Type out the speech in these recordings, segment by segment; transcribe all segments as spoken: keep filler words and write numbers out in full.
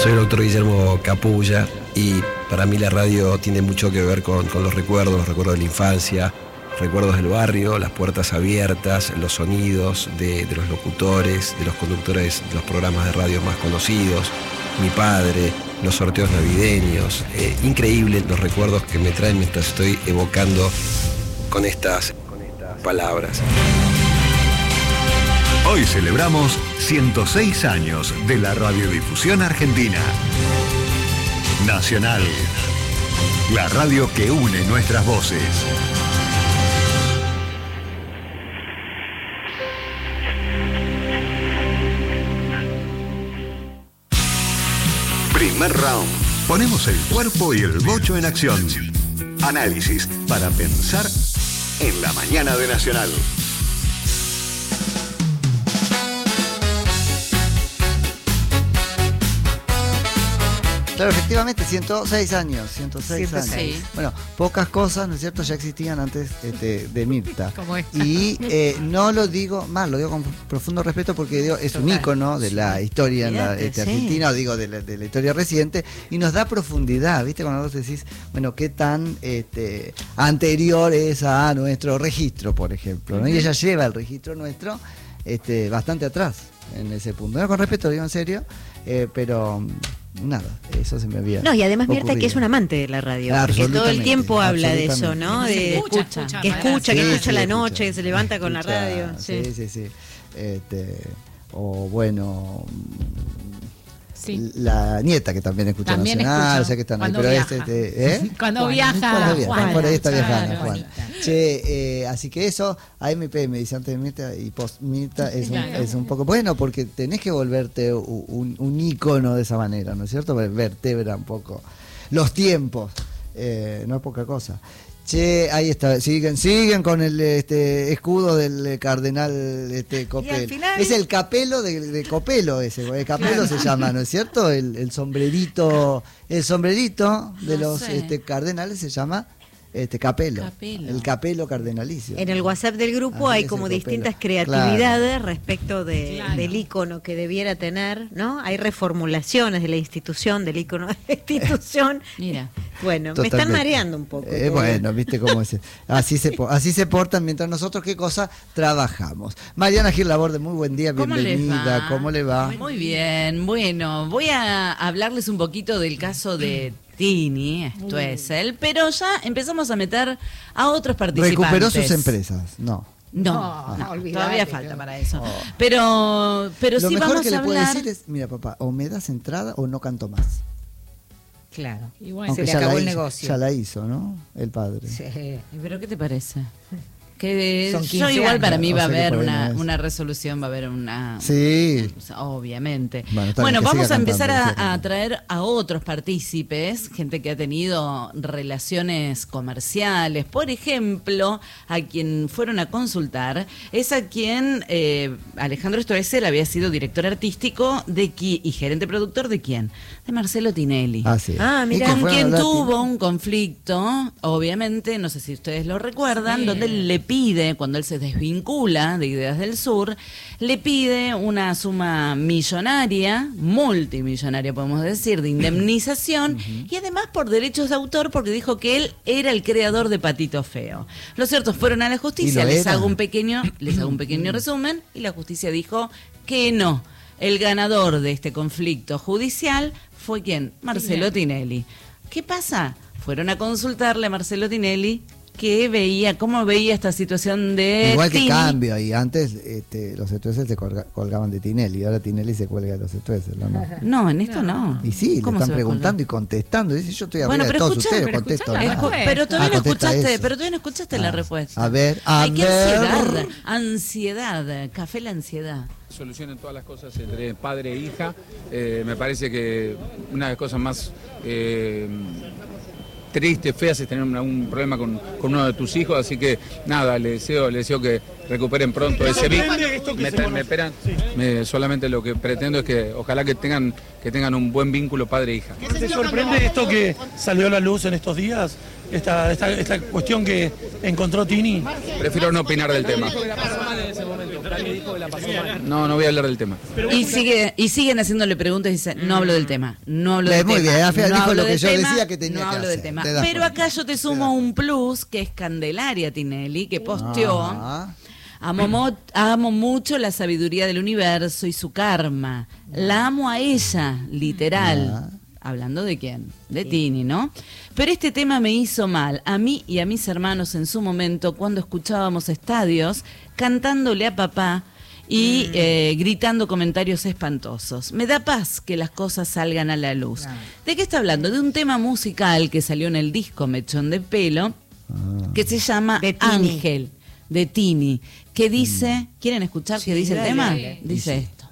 Soy el doctor Guillermo Capulla y para mí la radio tiene mucho que ver con, con los recuerdos, los recuerdos de la infancia, recuerdos del barrio, las puertas abiertas, los sonidos de, de los locutores, de los conductores de los programas de radio más conocidos, mi padre, los sorteos navideños. Eh, increíble los recuerdos que me traen mientras estoy evocando con estas, con estas palabras. Hoy celebramos ciento seis años de la radiodifusión argentina. Nacional, la radio que une nuestras voces. Primer round. Ponemos el cuerpo y el bocho en acción. Análisis para pensar en la mañana de Nacional. Claro, efectivamente, ciento seis años, ciento seis años. Sí. Bueno, pocas cosas, ¿no es cierto?, ya existían antes este, de Mirta. Como esta. Y eh, no lo digo mal, lo digo con profundo respeto porque digo, es un ícono de la historia en la, este, sí. argentina, o digo, de la, de la historia reciente, y nos da profundidad, ¿viste? Cuando vos decís, bueno, qué tan este, anterior es a nuestro registro, por ejemplo, ¿no? Y ella lleva el registro nuestro este, bastante atrás en ese punto. No, con respeto, lo digo en serio, eh, pero... nada, eso se me había No, y además Mirta ocurrido. que es un amante de la radio, porque todo el tiempo habla de eso, ¿no? De Escucha, escucha, escucha, que escucha, escucha, que Sí, escucha sí, la escucha. noche, que se levanta con Escucha, la radio. Sí, Sí. sí, sí. Este, o bueno, Sí. la nieta que también escucha También Nacional, escucha. o sea que están ahí, Cuando pero viaja. este, este, ¿eh? Cuando Juana. viaja, Cuando viaja, Juana, por ahí está viajando, claro, Juan. bonita. Che, eh, así que eso, A M P me dice antes de Mirta y post Mirta es, un, Claro. es un poco bueno porque tenés que volverte un, un, un ícono de esa manera, ¿no es cierto? Vertebra un poco los tiempos, eh, no es poca cosa. Che, ahí está, siguen, siguen con el este escudo del eh, cardenal este Copelo. final- Es el capelo de, de Copelo ese, el capelo se llama, ¿no es cierto? El, el sombrerito, el sombrerito de No los sé. este, cardenales se llama este capelo, Capelo. el capelo cardenalicio. En el WhatsApp del grupo Así hay es como el copelo. distintas creatividades respecto de, Claro. del ícono que debiera tener, ¿no? Hay reformulaciones de la institución, del ícono de la institución. Mira. Bueno, me Totalmente. están mareando un poco. Eh, bueno, viste cómo es. Así se, po- así se portan mientras nosotros, ¿qué cosa? Trabajamos. Mariana Gil Laborde, muy buen día, ¿Cómo les bienvenida. va? ¿Cómo le va? Muy bien, bueno, voy a hablarles un poquito del caso de Tini, esto es él, pero ya empezamos a meter a otros participantes. ¿Recuperó sus empresas? No. No, No, no, olvidate, todavía no. falta para eso. Oh. Pero, pero Lo sí mejor vamos que a le puedo hablar. decir es, mira papá, o me das entrada o no canto más. Claro. Y bueno, Aunque se le ya acabó la el hizo, negocio. ya la hizo, ¿no? El padre. Sí. ¿Pero qué te parece? Que Son yo quince igual para años. mí O va a sea que haber por ahí una, no es. una resolución, va a haber una... Sí. Obviamente. Bueno, está Bueno, bien, que vamos siga a empezar cantando, a, sí. a traer a otros partícipes, gente que ha tenido relaciones comerciales. Por ejemplo, a quien fueron a consultar es a quien eh, Alejandro Stoessel había sido director artístico de qui- y gerente productor de quién? De Marcelo Tinelli. Ah, sí. Ah, ¿Y mira. que Con fueron a quien hablar, tuvo un conflicto, obviamente, no sé si ustedes lo recuerdan, Sí. donde él le pide, cuando él se desvincula de Ideas del Sur, le pide una suma millonaria, multimillonaria podemos decir, de indemnización, y además por derechos de autor, porque dijo que él era el creador de Patito Feo. Los ciertos fueron a la justicia, ¿Y lo les era? hago un pequeño, les hago un pequeño resumen, y la justicia dijo que no. El ganador de este conflicto judicial fue ¿quién? Marcelo Tinelli. ¿Qué pasa? Fueron a consultarle a Marcelo Tinelli que veía, cómo veía esta situación de Igual que Tini. cambio ahí, antes este, los Stoessel se colga- colgaban de Tinelli, ahora Tinelli se cuelga de los Stoessel, ¿no? no? No, en esto no. Y sí, le ¿Cómo están se va a preguntando y colgar? contestando. Dice, yo estoy Bueno, arriba de pero todos escuchá, ustedes, pero contesto escuchá la nada. respuesta. Pero todavía Ah, no contesta escuchaste, eso. pero todavía no escuchaste la Ah, respuesta. a ver, a Ay, qué ver. ansiedad, ansiedad, café la ansiedad. Solucionen todas las cosas entre padre e hija. Eh, me parece que una de las cosas más eh, tristes, feas, es tener un, un problema con, con uno de tus hijos, así que nada, le deseo, le deseo que recuperen pronto ese vínculo. Me, tra- me esperan, me- solamente lo que pretendo es que ojalá que tengan, que tengan un buen vínculo padre e hija. ¿Te sorprende esto que salió a la luz en estos días? Esta, esta, esta cuestión que encontró Tini. Prefiero no opinar del tema. No, no voy a hablar del tema. Y sigue y siguen haciéndole preguntas y dicen, no hablo del tema, no hablo Eh, del muy tema. bien, al final no dijo hablo lo que del yo tema, decía que tenía no que hablo del hacer. tema. Te das Pero cuenta. acá yo te sumo un plus, que es Candelaria Tinelli, que posteó... Ah. Amo, mo- amo mucho la sabiduría del universo y su karma. La amo a ella, literal. Hablando de quién, de Tini, ¿no? Pero este tema me hizo mal, a mí y a mis hermanos en su momento, cuando escuchábamos estadios, cantándole a papá y eh, gritando comentarios espantosos. Me da paz que las cosas salgan a la luz. ¿De qué está hablando? De un tema musical que salió en el disco Mechón de Pelo, que se llama De Tini. Ángel, de Tini, que dice, ¿quieren escuchar qué dice el dale, tema? dale. Dice esto.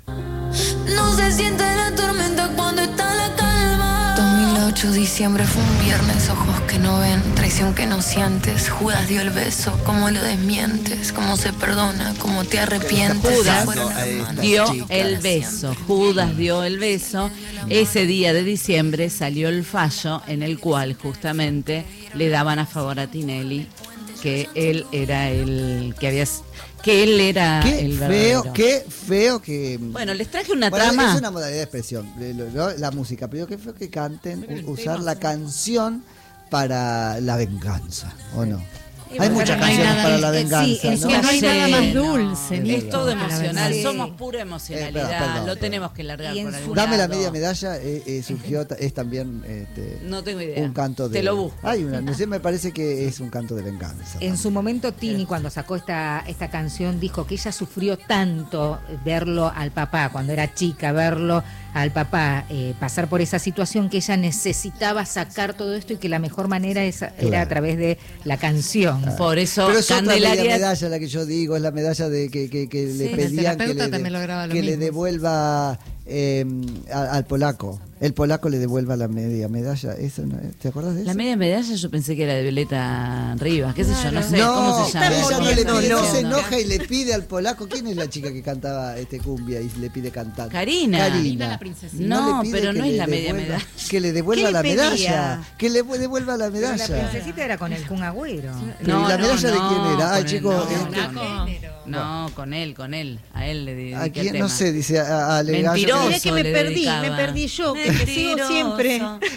No se siente la tormenta cuando está la calma. dos mil ocho, diciembre fue un viernes, ojos que no ven, traición que no sientes. Judas dio el beso, cómo lo desmientes, cómo se perdona, cómo te arrepientes. Judas Fueron hermanas dio chicas el beso, Judas dio el beso. Ese día de diciembre salió el fallo en el cual justamente le daban a favor a Tinelli que él era el que había que él era Qué el feo, verdadero. qué feo que... Bueno, les traje una Bueno, trama. es una modalidad de expresión, de lo- lo- la música, pero qué feo que canten, u- usar la canción para la venganza, ¿o no? Hay bueno, muchas no hay canciones nada para de- la sí, venganza, es ¿no? que no hay Sí, nada más no. dulce. Es ni Es todo para emocional, vencer. somos pura emocionalidad, Eh, perdón, perdón, lo perdón. tenemos que largar Y en por su- algún Dame la lado. media medalla, eh, eh, surgió, ta- es también este, No tengo idea. un canto de... Te lo busco. Hay una, no sé, me parece que es un canto de venganza. En su momento Tini, cuando sacó esta, esta canción, dijo que ella sufrió tanto verlo al papá, cuando era chica, verlo al papá eh, pasar por esa situación, que ella necesitaba sacar todo esto y que la mejor manera es- era Claro. a través de la canción. Por eso Pero es otra media Candelaria medalla la que yo digo, es la medalla de que, que, que le el pedían que, terapeuta le, también lograba lo que le mismo. devuelva eh, a- al polaco. El polaco le devuelva la media medalla. Eso no, ¿te acuerdas de eso? la media medalla yo pensé que era de Violeta Rivas, qué sé yo, no sé no, cómo se llama. ella no le No, pide, no, no. se enoja y le pide al polaco. ¿Quién es la chica que cantaba este cumbia y le pide cantar? Karina. Karina. Karina la princesita. No, le pide pero que no es le la media devuelva- medalla. Que le devuelva ¿Qué la le pedía? medalla. Que le devuelva la Pero la medalla. princesita era con el Kun Agüero. Pero ¿y la medalla de quién era? Ay, con él, chicos, no, este- no, no, con él, con él. A él le dediqué ¿A el quién? tema. No sé, dice a, a Legallo. Mentiroso. Mirá que me le perdí, dedicaba. me perdí yo, que me sigo Mentiroso. siempre.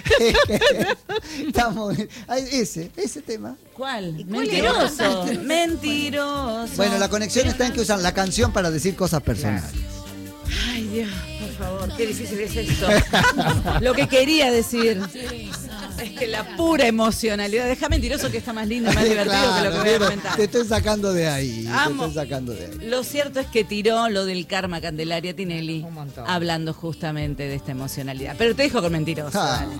Estamos, ay, ese, ese tema. ¿Cuál? cuál Mentiroso. Mentiroso. Bueno, la conexión está en que usan la canción para decir cosas personales. Ay, Dios, por favor, qué difícil es esto. Lo que quería decir es que la pura emocionalidad. Deja Mentiroso, que está más lindo y más divertido que lo que voy a pero comentar. te estoy sacando de ahí. Amo. Te estoy sacando de ahí. Lo cierto es que tiró lo del karma Candelaria Tinelli, Un montón. hablando justamente de esta emocionalidad. Pero te dejo con Mentiroso. Ah. dale.